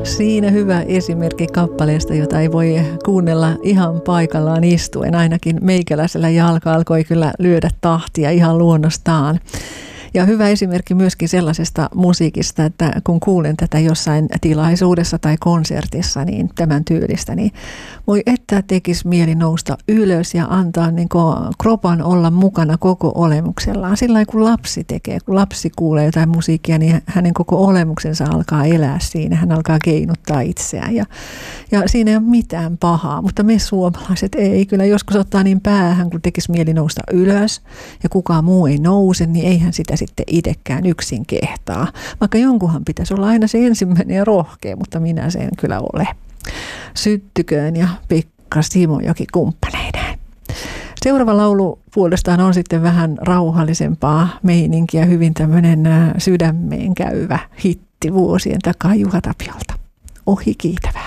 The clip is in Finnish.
Siinä hyvä esimerkki kappaleesta, jota ei voi kuunnella ihan paikallaan istuen. Ainakin meikäläisellä jalka alkoi kyllä lyödä tahtia ihan luonnostaan. Ja hyvä esimerkki myöskin sellaisesta musiikista, että kun kuulen tätä jossain tilaisuudessa tai konsertissa, niin tämän tyylistä, niin voi että tekisi mieli nousta ylös ja antaa niin kropan olla mukana koko olemuksellaan. Sillä lailla kun lapsi tekee, kun lapsi kuulee jotain musiikkia, niin hänen koko olemuksensa alkaa elää siinä. Hän alkaa keinuttaa itseään ja siinä ei ole mitään pahaa, mutta me suomalaiset ei. Kyllä joskus ottaa niin päähän, kun tekisi mieli nousta ylös ja kukaan muu ei nouse, niin eihän sitä sitten itsekään yksin kehtaa. Vaikka jonkunhan pitäisi olla aina se ensimmäinen ja rohkea, mutta minä sen kyllä ole. Syttyköön ja Pekka Simojoki kumppaneineen. Seuraava laulu puolestaan on sitten vähän rauhallisempaa meininkiä, hyvin tämmöinen sydämeen käyvä hitti vuosien takaa Juha Tapiolta. Ohi kiitävä.